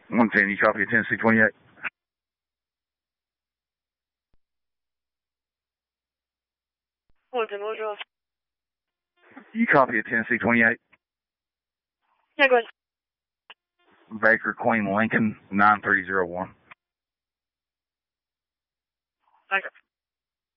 110, you copy at Tennessee 28? What's the mojo? You copy at Tennessee 28? Yeah, go ahead. Baker, Queen, Lincoln, 9301. Baker.